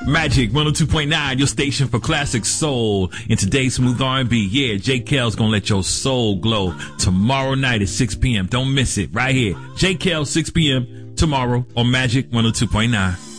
Magic 102.9, your station for classic soul. In today's smooth R&B, yeah, J. Kel's gonna let your soul glow tomorrow night at 6 p.m. Don't miss it, right here. J. Kel, 6 p.m. tomorrow on Magic 102.9.